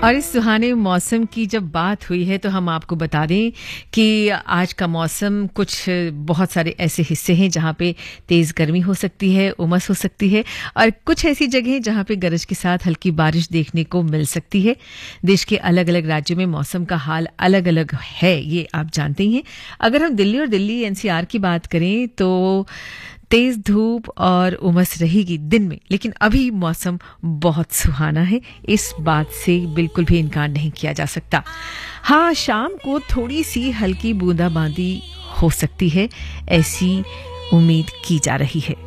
और इस सुहाने मौसम की जब बात हुई है तो हम आपको बता दें कि आज का मौसम कुछ बहुत सारे ऐसे हिस्से हैं जहाँ पे तेज़ गर्मी हो सकती है, उमस हो सकती है और कुछ ऐसी जगह हैं जहाँ पे गरज के साथ हल्की बारिश देखने को मिल सकती है। देश के अलग-अलग राज्यों में मौसम का हाल अलग-अलग है, ये आप जानते ही हैं। अगर हम दिल्ली और दिल्ली एनसीआर की बात करें तो तेज धूप और उमस रहेगी दिन में, लेकिन अभी मौसम बहुत सुहाना है, इस बात से बिल्कुल भी इनकार नहीं किया जा सकता। हाँ, शाम को थोड़ी सी हल्की बूंदाबांदी हो सकती है, ऐसी उम्मीद की जा रही है।